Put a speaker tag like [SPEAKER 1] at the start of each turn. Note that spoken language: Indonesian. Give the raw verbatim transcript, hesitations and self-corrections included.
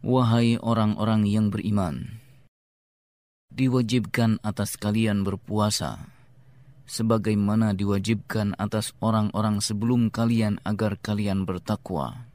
[SPEAKER 1] Wahai orang-orang yang beriman, diwajibkan atas kalian berpuasa, sebagaimana diwajibkan atas orang-orang sebelum kalian agar kalian bertakwa.